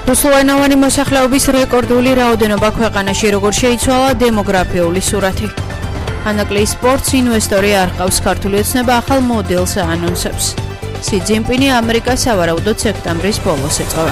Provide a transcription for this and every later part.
რუსულენოვანი მოსახლეობის რეკორდული რაოდენობა ქვეყანაში როგორ შეიცვალა დემოგრაფიული სურათი. ანაკლიის სპორტს ინვესტორი არ ჰყავს ქართული ოცნება ახალ მოდელს აანონსებს. სი ძინპინი ამერიკას სავარაუდოდ სექტემბრის ბოლოს ეწევა.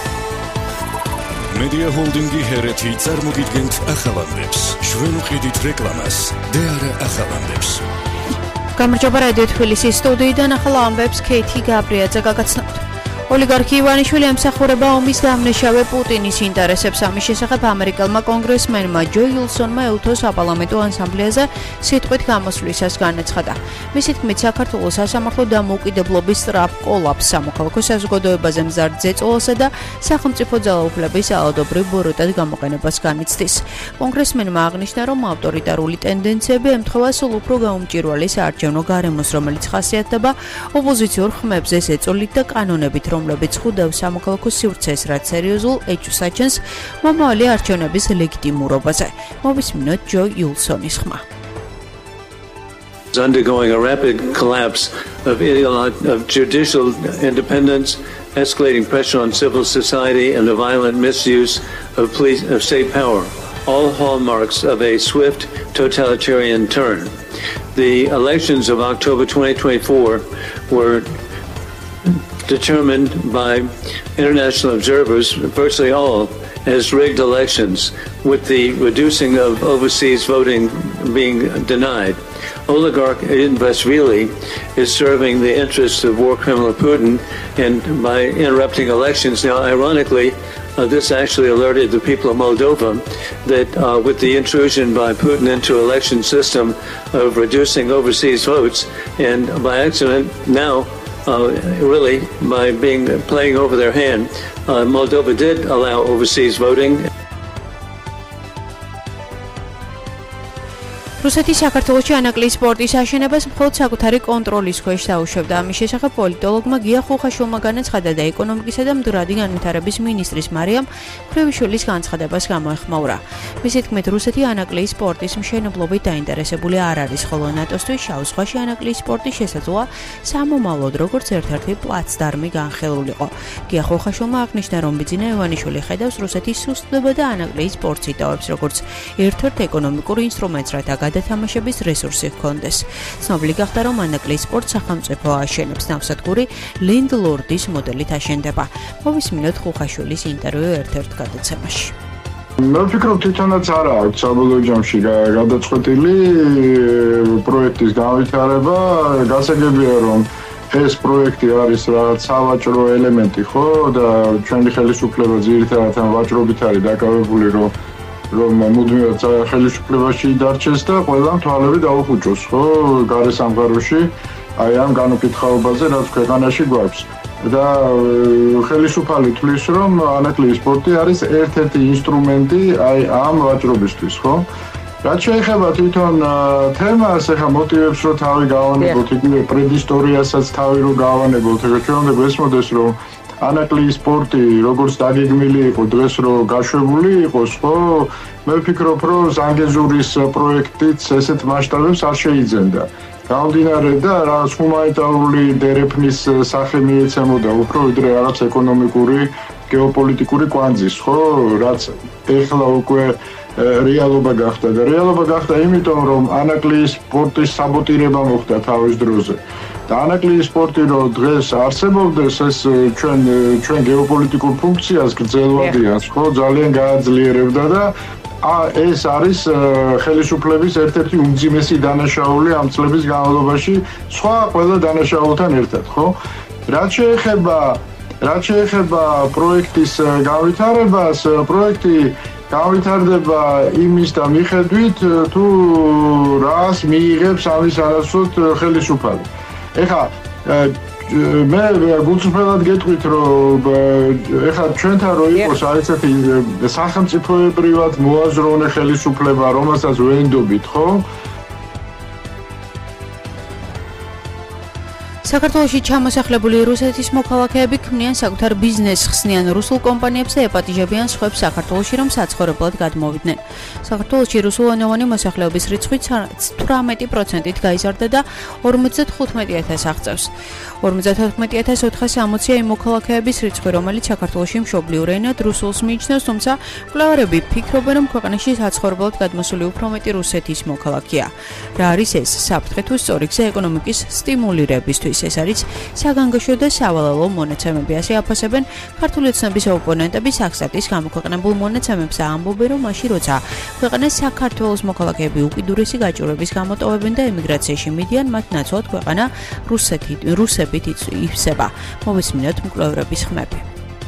მედია ჰოლდინგი ჰერეთი წარმოგიდგენთ ახალამდებს. ჩვენ ვყიდით რეკლამას და არა ახალამდებს. გამარჯობა რადიო თბილისის სტუდიიდან ახალ ამბებს ქეითი გაბრიაძე გაგაცნობთ. ოლიგარქი ივანიშვილი ემსახურება ომის დამნაშავე პუტინის ინტერესებს. ამის შესახებ ამერიკელმა კონგრესმენმა ჯო ილსონმა ეუთოს საპარლამენტო ასამბლეაზე სიტყვით გამოსვლისას განაცხადა. მისი თქმით, საქართველოს სასამართლო დამოუკიდებლობის სწრაფ კოლაფსს, სამოქალაქო საზოგადოებაზე მზარდ ზეწოლასა და სახელმწიფო ძალაუფლების ალადობრივ ბოროტად გამოყენებას განიცდის. კონგრესმენმა აღნიშნა, რომ ავტორიტარული ტენდენციები ემთხვევა სულ უფრო გაუმჭვირვალე საარჩევნო გარემოს, რომელიც ხასიათდება ოპოზიციურ ხმებზე ზეწოლით და კანონებით, რომლებიც ხვდავს სამოქალაქო სივრცეს, რაც სერიოზულ ეჭვს აჩენს მომავალი არჩევნების ლეგიტიმურობაზე. მოვისმინოთ ჯო ილსონის ხმა. Undergoing a rapid collapse of judicial independence, escalating pressure on civil society, and the violent misuse of state power, all hallmarks of a swift totalitarian turn. The elections of October 2024 were determined by international observers, virtually all, as rigged elections, with the reducing of overseas voting being denied. Oligarch Investvili is serving the interests of war criminal Putin and by interrupting elections. Now, ironically, this actually alerted the people of Moldova that with the intrusion by Putin into election system of reducing overseas votes, and by accident now, really, by playing over their hand, Moldova did allow overseas voting. რუსეთის საქართველოში ანაკლიის სპორტის აშენებას მხოლოდ საკუთარი კონტროლის ქვეშ დაუშვებდა. ამის შესახებ პოლიტოლოგმა გია ხუხაშვილმა განაცხადა და ეკონომიკისა და მდგრადი განვითარების მინისტრის მარიამ ქრევიშვილის განცხადებას გამოეხმაურა. მისი თქმით, რუსეთი ანაკლიის სპორტის მშენებლობით დაინტერესებული არ არის, ხოლო ნატოსთვის შავ ზღვაში ანაკლიის სპორტი შესაძლოა სამომავლოდ როგორც ერთ-ერთი პლაცდარმი განხილულიყო. გია ხუხაშვილმა აღნიშნა, რომ ბიძინა ივანიშვილი ხედავს რუსეთის სუსტდება და ანაკლიის სპორტს იტოვებს როგორც ერთ-ერთ ეკონომიკურ ინსტრუმენტს, რათა გადათამაშების რესურსი ჰქონდეს. ცნობილი გახდა, რომ ანაკლიის სპორტს სახელმწიფო აშენებს, ნავსადგური ლენდლორდის მოდელით აშენდება. მოვისმინოთ ხუხაშვილის ინტერვიუ ერთ-ერთ გადაცემაში. მე ვფიქრობ, თვითონაც არა აქვს საბოლოო ჯამში გადაწყვეტილი პროექტის განვითარება. გასაგებია, რომ ეს პროექტი არის რაღაც სავაჭრო ელემენტი, ხო? და ჩვენი ხელისუფლება ძირითადად ამ ვაჭრობით არის დაკავებული, რომ მუდმივად ხელისუფლებაში დარჩეს და ყველამ თვალები დაუხუჭოს, ხო, გარე სამყაროში, აი ამ განუკითხაობაზე, რაც ქვეყანაში გვაქვს. და ხელისუფალი თვლის, რომ ანაკლიის სპორტი არის ერთ-ერთი ინსტრუმენტი აი ამ ვაჭრობისთვის, ხო? რაც შეეხება თვითონ თემას, ეხა მოტივებს რო თავი გავანებოთ, იგივე პრედისტორიასაც თავი რო გავანებოთ, ეხა ჩვენ უნდა გვესმოდეს, რომ ანაკლიის სპორტი როგორც დაგეგმილი იყო დღეს რო გაშვებული იყოს, ხო? მე ვფიქრობ, რომ ზანგეზურის პროექტიც ესეთ მასშტაბებს არ შეიძენდა. გამომდინარე და რაღაც ჰუმანიტარული დერეფნის სახე მიეცემოდა უფრო ვიდრე რაღაც ეკონომიკური, გეოპოლიტიკური კვანძის, ხო? რაც ეხლა უკვე რეალობა გახდა და რეალობა გახდა იმიტომ, რომ ანაკლიის სპორტის საბოტირება მოხდა თავის დროზე. და ანაკლიის სპორტი რო დღეს არსებობდეს, ეს ჩვენ გეოპოლიტიკურ ფუნქციას გრძელვადიანს, ხო, ძალიან გააძლიერებდა და ეს არის ხელისუფლების ერთ-ერთი უმძიმესი დანაშაული ამ წლების განმავლობაში, სხვა ყველა დანაშაულთან ერთად, ხო? რაც შეეხება პროექტის განვითარებას, პროექტი განვითარდება იმის და მიხედვით, თუ რას მიიღებს ამის არასოდ ხელისუფალი. ეხა მე გულწრფელად გეტყვით, რომ ეხა ჩვენთან რო იყოს ესეთი სახელმწიფოებრივად მოაზროვნე ხელისუფლება, რომელსაც ვენდობით, ხო? საქართველოში ჩამოსახლებული რუსეთის მოქალაქეები ქმნიან საკუთარ ბიზნესს, ხსნიან რუსულ კომპანიებს და ეპატიჟებიან სხვებს საქართველოში, რომ საცხოვრებლად გადმოვიდნენ. საქართველოში რუსულენოვანი მოსახლეობის რიცხვი 18%-ით გაიზარდა და 55,000 აღწევს. 54,460-ია იმ მოქალაქეების რიცხვი, რომელიც საქართველოში მშობლიურ ენად რუსულს მიიჩნევს, თუმცა მკვლევარები ფიქრობენ, რომ ქვეყანაში საცხოვრებლად გადმოსული უფრო მეტი რუსეთის მოქალაქეა. რა არის ეს საფრთხე თუ სწორი გზა ეკონომიკის სტიმულირებისთვის? ეს არის საგანგაშო და სავალალო მონაცემები. ასე აფასებენ ქართული ოცნების ოპონენტები საქსტატის გამოქვეყნებულ მონაცემებს და ამბობენ, რომ მაშინ როცა ქვეყანას საქართველოს მოქალაქეები უკიდურესი გაჭირვების გამო ტოვებენ და ემიგრაციაში მიდიან, მათ ნაცვლად ქვეყანა რუსებით ივსება. მოვისმინოთ მკვლევრების ხმები.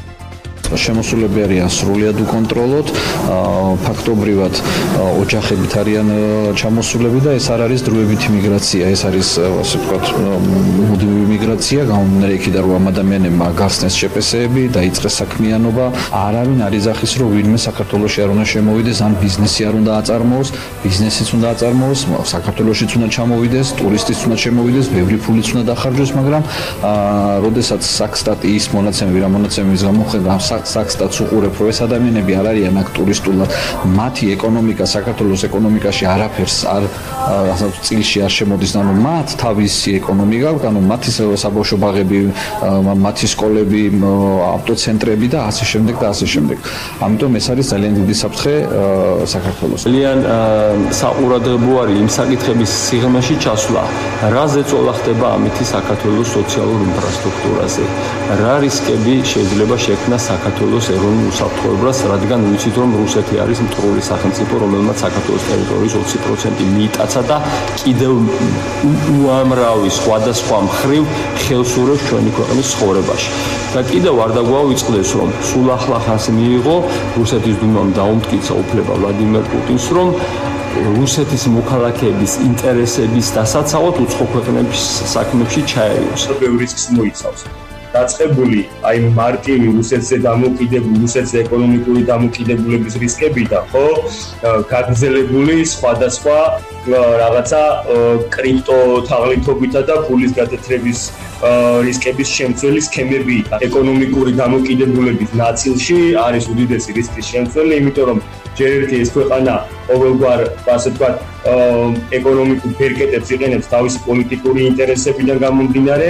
შემოსულები არიან სრულიად უკონტროლოდ, ფაქტობრივად ოჯახებით არიან ჩამოსულები და ეს არ არის დროებითი მიგრაცია, ეს არის ასე ვთქვათ მუდმივი მიგრაცია, გამომდინარე იქიდან რომ ამ ადამიანებმა გახსნეს შეპესეები, დაიწყეს საქმიანობა, არავინ არ იძახის რომ ვინმე საქართველოში არ უნდა შემოვიდეს, ან ბიზნესი არ უნდა აწარმოოს, ბიზნესიც უნდა აწარმოოს, საქართველოშიც უნდა ჩამოვიდეს, ტურისტიც უნდა შემოვიდეს, ბევრი ფულიც უნდა დახარჯოს, მაგრამ როდესაც საქსტატი ის მონაცემები, რა მონაცემების გამოხდა საქსტატს უყურებ, რომ ეს ადამიანები არ არიან აქ ტურისტულად, მათი ეკონომიკა საქართველოს ეკონომიკაში არაფერს არ წილში არ შემოდის, ანუ მათ თავისი ეკონომიკა, ანუ მათი საბავშვო ბაღები, მათი სკოლები, ავტოცენტრები და ასე შემდეგ და ასე შემდეგ. ამიტომ ეს არის ძალიან დიდი საფრთხე საქართველოს. ძალიან საყურადღებო არის იმ საკითხების სიღრმეში ჩასვლა, რა ზეწოლა ხდება ამითი საქართველოს სოციალურ ინფრასტრუქტურაზე, რა რისკები შეიძლება შექმნას საქართველოს ეროვნულ უსაფრთხოებას, რადგან ვიცით რომ რუსეთი არის მტრული სახელმწიფო, რომელმაც საქართველოს ტერიტორიის 20% მიიტაცა და კიდევ უამრავი სხვადასხვა მხრივ ხელს ურევს ჩვენი ქვეყნის ცხოვრებაში. და კიდევ არ დაგვაუწყდეს რომ სულ ახლა ხანს მიიღო რუსეთის დუმამ დაუმტკიცა უფლება ვლადიმერ პუტინს, რომ რუსეთის მოქალაქეების ინტერესების დასაცავად უცხო ქვეყნების საქმეებში ჩაერიოს. ბევრ რისკს მოიცავს. დაწყებული აი მარტივი რუსეთზე დამოკიდებული, რუსეთზე ეკონომიკური დამოკიდებულების რისკებიდან, ხო, გაგრძელებული სხვადასხვა რაღაცა კრიპტო თაღლითობითა და ფულის გადათრების რისკების შემცველი სქემები. ეკონომიკური დამოკიდებულების ნაწილში არის უდიდესი რისკის შემცველი, იმიტომ რომ ჯერ ერთი ეს ქვეყანა ყოველგვარ, ასე ვთქვათ, ეკონომიკურ ფერკეტებს იყენებს თავისი პოლიტიკური ინტერესებიდან გამომდინარე.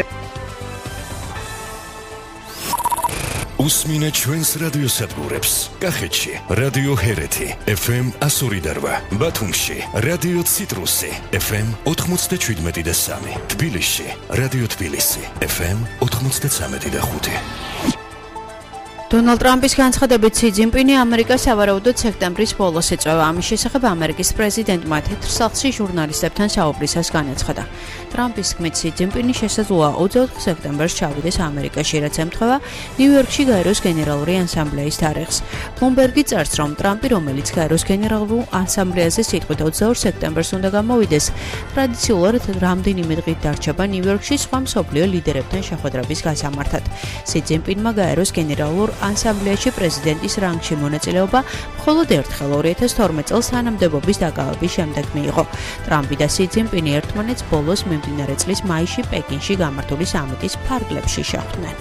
უსმინეთ ჩვენს რადიოსადგურებს. კახეთში რადიო ჰერეთი FM 102.8, ბათუმში რადიო ციტრუსი FM 97.3, თბილისში რადიო თბილისი FM 93.5. დონალდ ტრამპის განცხადებით სი ძინპინი ამერიკას სავარაუდოდ სექტემბრის ბოლოს ეწევა. ამის შესახებ ამერიკის პრეზიდენტმა თეთრ სახლში ჟურნალისტებთან საუბრისას განაცხადა. ტრამპის თქმით სი ძინპინი შესაძლოა 24 სექტემბერს ჩავიდეს ამერიკაში, რაც ემთხვევა ნიუ-იორკში გაეროს გენერალური ასამბლეის თარიღს. ბლუმბერგი წერს, რომ ტრამპი, რომელიც გაეროს გენერალურ ასამბლეაზე სიტყვით 24 სექტემბერს უნდა გამოვიდეს, ტრადიციულად რამდენიმე დღით დარჩება ნიუ-იორკში სხვა მსოფლიო ლიდერებთან შეხვედრების გასამართად. სი ძინპინმა გაეროს გენერალურ ასამბლეაში პრეზიდენტის რანგში მონაწილეობა მხოლოდ ერთხელ 2012 წელს თანამდებობის დაკავების შემდეგ მიიღო. ტრამპი და სი ძინპინი ერთმანეთს ბოლოს მიმდინარე წლის მაისში პეკინში გამართული სამიტის ფარგლებში შეხვდნენ.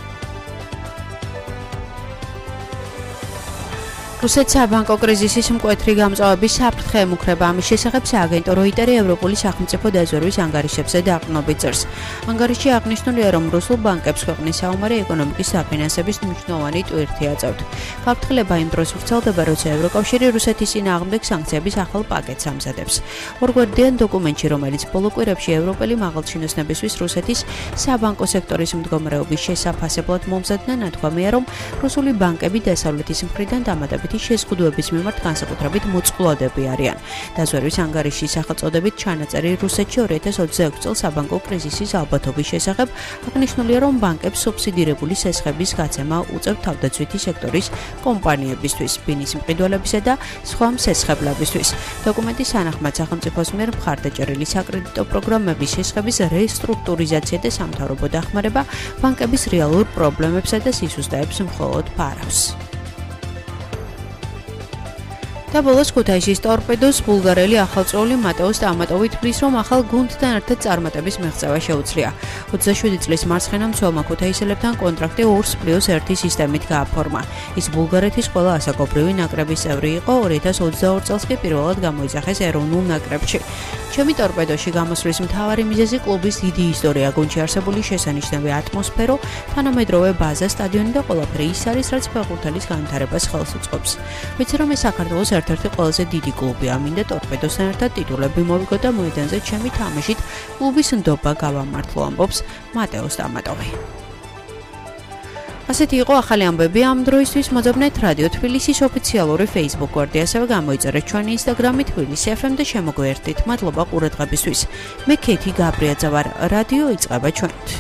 რუსეთის საბანკო კრიზისის მკვეთრი გამწვავების საფრთხე ემუქრება. ამის შესახებ სააგენტო როიტერი ევროპული სახელმწიფო დაზვერვის ანგარიშებზე დაყრდნობით წერს. ანგარიში აღნიშნულია, რომ რუსულ ბანკებს ქვეყნის საომარი ეკონომიკის საფინანსების მნიშვნელოვანი ტვირთი აწევთ. გაფრთხილება იმ დროს ვრცელდება, როცა ევროკავშირი რუსეთის წინააღმდეგ სანქციების ახალ პაკეტს ამზადებს. ორგვარდიან დოკუმენტში, რომელიც ბოლო კვირებში ევროპელი მაღალჩინოსნებისთვის რუსეთის საბანკო სექტორის მდგომარეობის შესაფასებლად მომზადდა, ნათქვამია, რომ რუსული ბანკები დასავლეთის მხრიდან დამატებით შეზღუდვების მიმართ განსაკუთრებით მოწყვლადები არიან. დაზვერვის ანგარიშის სახელწოდებით ჩანაწერი რუსეთში 2026 წელს საბანკო კრიზისის ალბათობის შესახებ აღნიშნულია, რომ ბანკებს სუბსიდირებული სესხების გაცემა უწევთ თავდაცვითი სექტორის კომპანიებისთვის, ბინის მყიდველებისა და სხვა მსესხებლებისთვის. დოკუმენტის თანახმად სახელმწიფოს მიერ მხარდაჭერილი საკრედიტო პროგრამების სესხების რესტრუქტურიზაცია და სამთავრობო დახმარება ბანკების რეალურ პრობლემებსა და სისუსტეებს მხოლოდ ფარავს. და ბოლოს ქუთაისის ტორპედოს ბულგარელი ახალწეული მატეო სტამატოვი თვლის, რომ ახალ გუნდთან ერთად წარმატების მიღწევა შეუძლია. 27 წლის მარცხენა მცველმა ქუთაისელებთან კონტრაქტი 2+1 სისტემით გააფორმა. ის ბულგარეთის ყველა ასაკობრივი ნაკრების წევრი იყო, 2022 წელს კი პირველად გამოიძახეს ეროვნულ ნაკრებში. ჩემი ტორპედოში გამოსვლის მთავარი მიზეზი კლუბის დიდი ისტორია, გუნდში არსებული შესანიშნავი ატმოსფერო, თანამედროვე ბაზა, სტადიონი და ყველაფერი ის არის, რაც ფეხბურთელის განვითარებას ხელს უწყობს. ვიცი, რომ ეს საქართველოს ერთ-ერთი ყველაზე დიდი კლუბი, ამინდა ტორპედოსთან ერთად ტიტულები მოვიგო და მოედანზე ჩემი თამაშით კლუბის ნდობა გავამართლო, ამბობს მატეო სტამატოვი. ასეთი იყო ახალი ამბები ამ დროისთვის. მოძებნეთ რადიო თბილისის ოფიციალური Facebook გვერდი, ასევე გამოიწერეთ ჩვენი Instagram-ი თბილისი FM და შემოგვიერთდით. მადლობა ყურადღებისთვის. მე ქეთი გაბრიაძე ვარ. რადიო იწყება ჩვენით.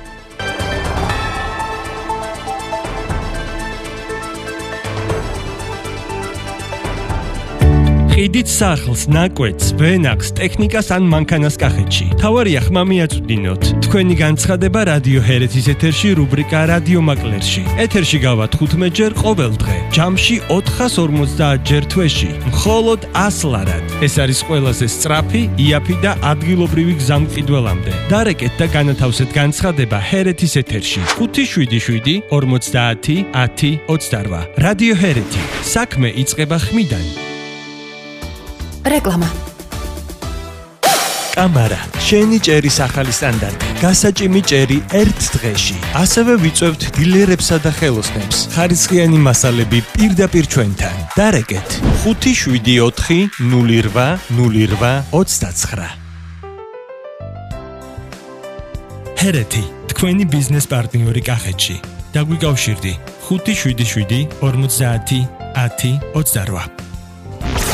ყიდით სახლს, ნაკვეთს, ვენახს, ტექნიკას ან მანქანას კახეთში. თავარია ხმა მიაწვდინოთ. თქვენი განცხადება რადიო ჰერეთის ეთერში რუბრიკა რადიო მაკლერში. ეთერში გავა 15 ჯერ ყოველ დღე. ჯამში 450 ჯერ თვეში. მხოლოდ 100 ლარად. ეს არის ყველაზე სწრაფი, იაფი და ადგილობრივი გზა მყიდველამდე. დარეკეთ და განათავსეთ განცხადება ჰერეთის ეთერში. 577 50 10 28. რადიო ჰერეთი. საქმე იწყება ხმიდან. რეკლამა. კამარა, შენი ჭერის ახალი სტანდარტი. გასაჭიმი ჭერი ერთ დღეში. ასევე ვიწევთ დილერებსა და ხელოსნებს. ხარისხიანი მასალები პირდაპირ ჩვენთან. დარეკეთ 574 08 08 29. ჰერეთი, თქვენი ბიზნეს პარტნიორი კახეთში. დაგვიკავშირდი 577 50 10 28.